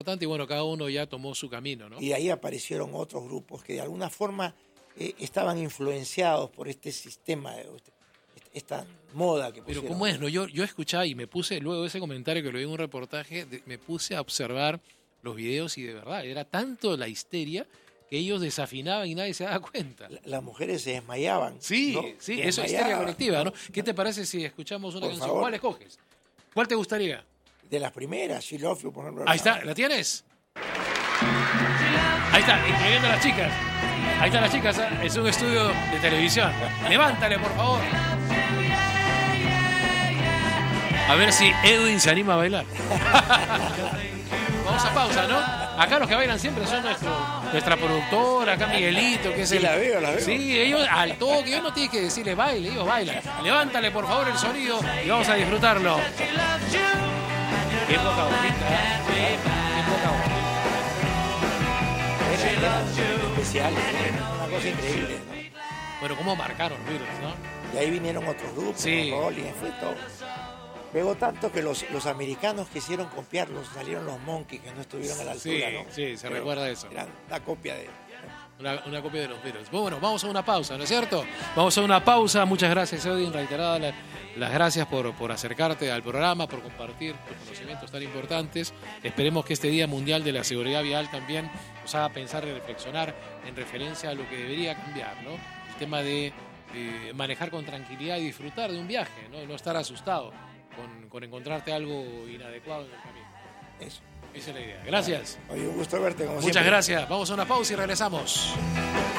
importante y bueno, cada uno ya tomó su camino, ¿no? Y ahí aparecieron otros grupos que de alguna forma estaban influenciados por este sistema, esta moda que pusieron. Pero ¿cómo es? ¿No? Yo escuchaba y me puse, luego de ese comentario que lo vi en un reportaje, me puse a observar los videos y de verdad, era tanto la histeria que ellos desafinaban y nadie se daba cuenta. Las mujeres se desmayaban. Sí, ¿no? sí, eso es histeria colectiva, ¿no? ¿Qué te parece si escuchamos una canción? Favor. ¿Cuál escoges? ¿Cuál te gustaría? De las primeras, She Love You, por ejemplo. Ahí está, ¿la tienes? Ahí está, incluyendo a las chicas. Ahí están las chicas, es un estudio de televisión. Levántale, por favor. A ver si Edwin se anima a bailar. Vamos a pausa, ¿no? Acá los que bailan siempre son nuestra productora, acá Miguelito, que es Sí, la veo. Sí, ellos al toque, ellos no tienen que decirle baile, ellos bailan. Levántale, por favor, el sonido y vamos a disfrutarlo. Qué poca bonita, ¿eh? Qué poca bonita. Especiales, una cosa increíble, ¿no? Bueno, cómo marcaron Beatles, ¿no? Y ahí vinieron otros grupos, Sí. Rolling, fue todo. Pegó tanto que los americanos quisieron copiarlos, salieron los Monkeys que no estuvieron a la altura, ¿no? Sí, se Pero recuerda eso. Eran una copia de... Una copia de los Beatles. Bueno, vamos a una pausa, ¿no es cierto? Vamos a una pausa. Muchas gracias, Edwin. Reiteradas las gracias por acercarte al programa, por compartir tus conocimientos tan importantes. Esperemos que este Día Mundial de la Seguridad Vial también nos haga pensar y reflexionar en referencia a lo que debería cambiar, ¿no? El tema de manejar con tranquilidad y disfrutar de un viaje, ¿no? No estar asustado con encontrarte algo inadecuado en el camino. Eso. Esa es la idea. Gracias. Oye, un gusto verte como Muchas siempre. gracias. Vamos a una pausa y regresamos.